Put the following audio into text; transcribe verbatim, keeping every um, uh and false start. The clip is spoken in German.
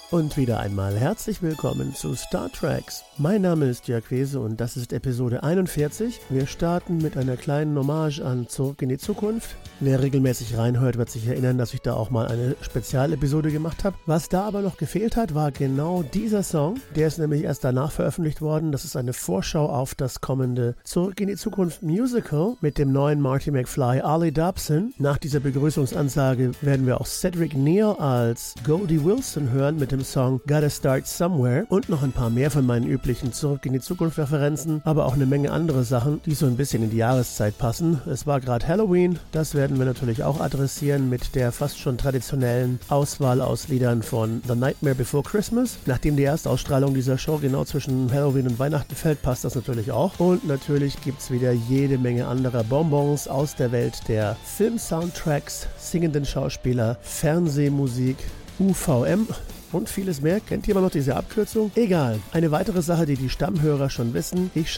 Und wieder einmal herzlich willkommen zu Star Treks. Mein Name ist Jörg Wese und das ist Episode einundvierzig. Wir starten mit einer kleinen Hommage an Zurück in die Zukunft. Wer regelmäßig reinhört, wird sich erinnern, dass ich da auch mal eine Spezialepisode gemacht habe. Was da aber noch gefehlt hat, war genau dieser Song. Der ist nämlich erst danach veröffentlicht worden. Das ist eine Vorschau auf das kommende Zurück in die Zukunft Musical mit dem neuen Marty McFly, Ollie Dobson. Nach dieser Begrüßungsansage werden wir auch Cedric Neal als Goldie Wilson hören mit dem Song Gotta Start Somewhere und noch ein paar mehr von meinen üblichen Zurück in die Zukunft Referenzen, aber auch eine Menge andere Sachen, die so ein bisschen in die Jahreszeit passen. Es war gerade Halloween, das werden wir natürlich auch adressieren mit der fast schon traditionellen Auswahl aus Liedern von The Nightmare Before Christmas. Nachdem die Erstausstrahlung dieser Show genau zwischen Halloween und Weihnachten fällt, passt das natürlich auch. Und natürlich gibt es wieder jede Menge anderer Bonbons aus der Welt der Film-Soundtracks, singenden Schauspieler, Fernsehmusik, U V M und vieles mehr. Kennt jemand noch diese Abkürzung? Egal. Eine weitere Sache, die die Stammhörer schon wissen. Ich